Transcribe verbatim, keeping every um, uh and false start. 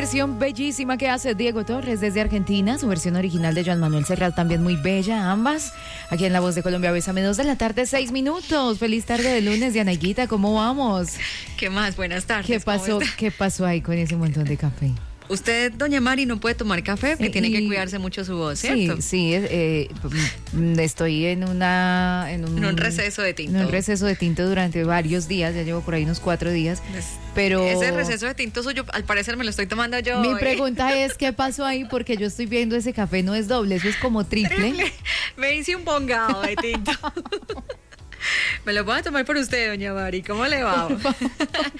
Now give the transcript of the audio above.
versión bellísima que hace Diego Torres desde Argentina, su versión original de Joan Manuel Serrat también muy bella, ambas. Aquí en La Voz de Colombia, Bésame, dos de la tarde, seis minutos. Feliz tarde de lunes, Dianaguita, ¿cómo vamos? ¿Qué más? Buenas tardes. ¿Qué pasó, ¿Qué pasó ahí con ese montón de café? Usted, doña Mari, no puede tomar café porque Eh, tiene y- que cuidarse mucho su voz, ¿cierto? Sí, sí, eh, mm, estoy en una... En un, En un receso de tinto. En un receso de tinto durante varios días, ya llevo por ahí unos cuatro días, Es- pero... Ese receso de tinto suyo, al parecer me lo estoy tomando yo. Mi hoy. pregunta es, ¿qué pasó ahí? Porque yo estoy viendo ese café, no es doble, eso es como triple. Triple. Me hice un bongado de tinto. Me lo voy a tomar por usted, doña Mari. ¿Cómo le va?